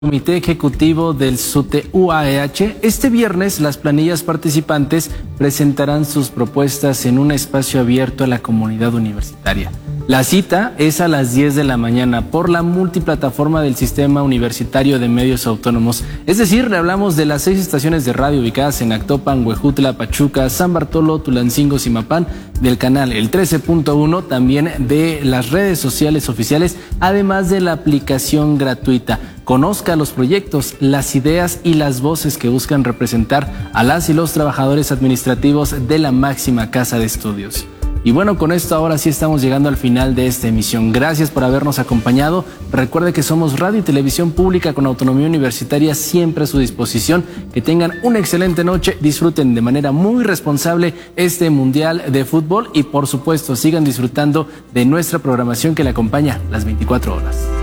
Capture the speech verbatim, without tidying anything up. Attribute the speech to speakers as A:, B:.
A: Comité Ejecutivo del SUTE U A E H, este viernes las planillas participantes presentarán sus propuestas en un espacio abierto a la comunidad universitaria. La cita es a las diez de la mañana por la multiplataforma del Sistema Universitario de Medios Autónomos. Es decir, le hablamos de las seis estaciones de radio ubicadas en Actopan, Huejutla, Pachuca, San Bartolo, Tulancingo, Zimapán, del canal el trece punto uno, también de las redes sociales oficiales, además de la aplicación gratuita. Conozca los proyectos, las ideas y las voces que buscan representar a las y los trabajadores administrativos de la máxima casa de estudios. Y bueno, con esto ahora sí estamos llegando al final de esta emisión. Gracias por habernos acompañado. Recuerde que somos radio y televisión pública con autonomía universitaria siempre a su disposición. Que tengan una excelente noche, disfruten de manera muy responsable este Mundial de Fútbol y por supuesto sigan disfrutando de nuestra programación que le acompaña las veinticuatro horas.